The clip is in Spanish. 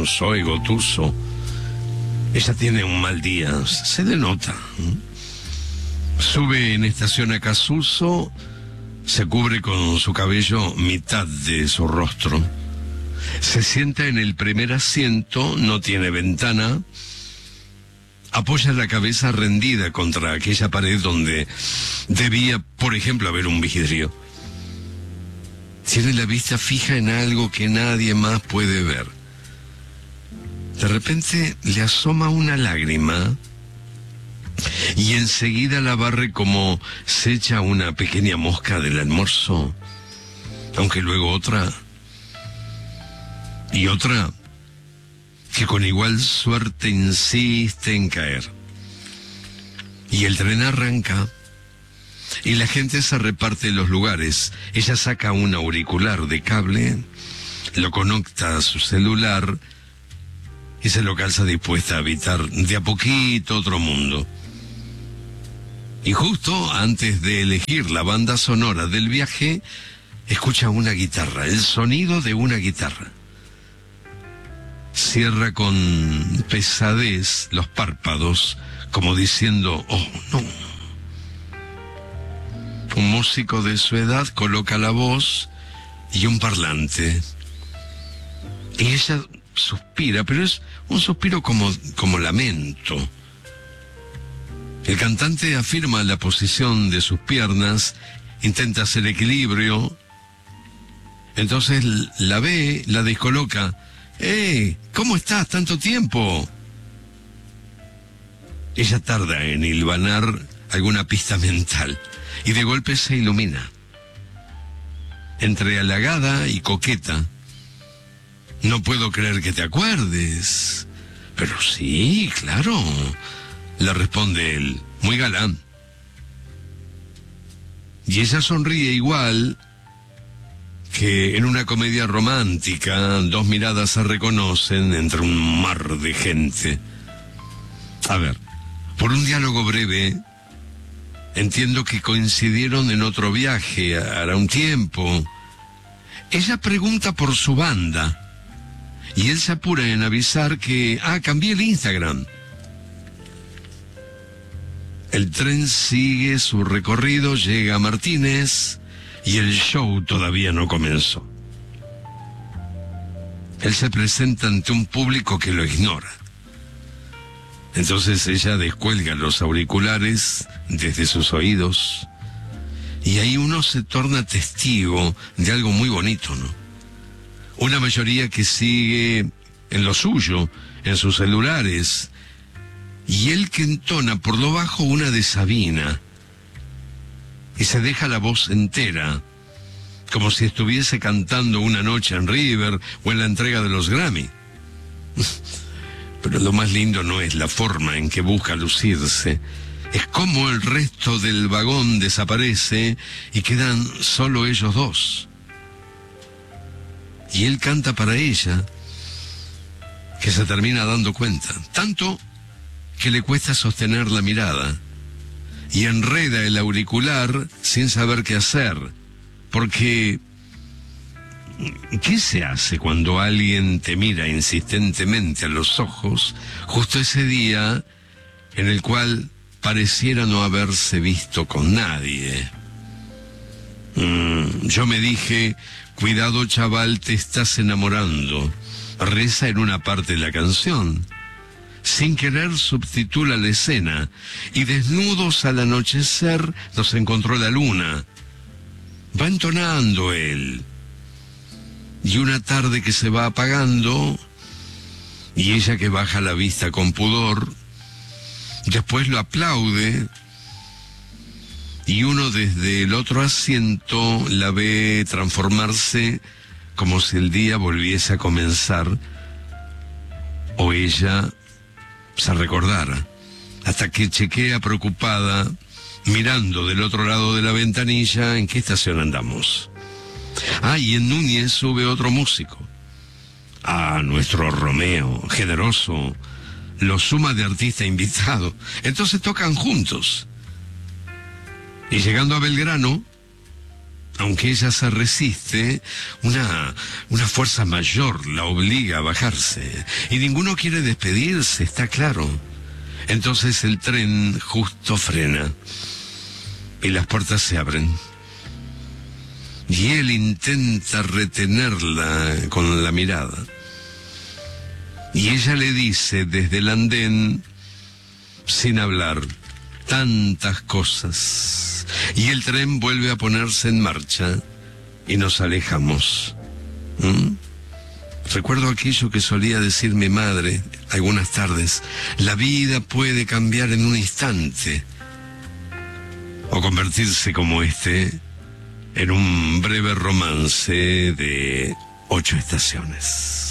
Soy Gotuso. Ella tiene un mal día, se le nota. Sube en estación a Casuso, se cubre con su cabello mitad de su rostro. Se sienta en el primer asiento, no tiene ventana. Apoya la cabeza rendida contra aquella pared donde debía, por ejemplo, haber un vidrio. Tiene la vista fija en algo que nadie más puede ver. De repente le asoma una lágrima y enseguida la barre como se echa una pequeña mosca del almuerzo, aunque luego otra y otra que con igual suerte insiste en caer. Y el tren arranca y la gente se reparte en los lugares. Ella saca un auricular de cable, lo conecta a su celular y se lo calza dispuesta a habitar de a poquito otro mundo. Y justo antes de elegir la banda sonora del viaje, escucha una guitarra, el sonido de una guitarra. Cierra con pesadez los párpados, como diciendo, oh, no. Un músico de su edad coloca la voz y un parlante. Y ella suspira, pero es un suspiro como lamento. El cantante afirma la posición de sus piernas, intenta hacer equilibrio. Entonces la ve, la descoloca. ¿Cómo estás? ¿Tanto tiempo? Ella tarda en hilvanar alguna pista mental y de golpe se ilumina. Entre halagada y coqueta. No puedo creer que te acuerdes. Pero sí, claro, le responde él, muy galán. Y ella sonríe igual que en una comedia romántica, dos miradas se reconocen entre un mar de gente. A ver, por un diálogo breve, entiendo que coincidieron en otro viaje, hará un tiempo. Ella pregunta por su banda, y él se apura en avisar que, cambié el Instagram. El tren sigue su recorrido, llega a Martínez, y el show todavía no comenzó. Él se presenta ante un público que lo ignora. Entonces ella descuelga los auriculares desde sus oídos y ahí uno se torna testigo de algo muy bonito, ¿no? Una mayoría que sigue en lo suyo, en sus celulares, y él que entona por lo bajo una de Sabina y se deja la voz entera, como si estuviese cantando una noche en River o en la entrega de los Grammy. Pero lo más lindo no es la forma en que busca lucirse, es cómo el resto del vagón desaparece y quedan solo ellos dos. Y él canta para ella, que se termina dando cuenta, tanto que le cuesta sostener la mirada, y enreda el auricular sin saber qué hacer, porque ¿qué se hace cuando alguien te mira insistentemente a los ojos justo ese día en el cual pareciera no haberse visto con nadie? Yo me dije, cuidado chaval, te estás enamorando, reza en una parte de la canción. Sin querer subtitula la escena, y desnudos al anochecer nos encontró la luna. Va entonando él. Y una tarde que se va apagando, y ella que baja la vista con pudor, después lo aplaude, y uno desde el otro asiento la ve transformarse como si el día volviese a comenzar, o ella se recordara, hasta que chequea preocupada, mirando del otro lado de la ventanilla, en qué estación andamos. Y en Núñez sube otro músico. Nuestro Romeo, generoso, lo suma de artista invitado. Entonces tocan juntos. Y llegando a Belgrano, Aunque ella se resiste, una fuerza mayor la obliga a bajarse. Y ninguno quiere despedirse, está claro. Entonces el tren justo frena. Y las puertas se abren. Y él intenta retenerla con la mirada. Y ella le dice desde el andén, sin hablar, tantas cosas. Y el tren vuelve a ponerse en marcha y nos alejamos. Recuerdo aquello que solía decir mi madre algunas tardes: la vida puede cambiar en un instante o convertirse como este en un breve romance de 8 estaciones.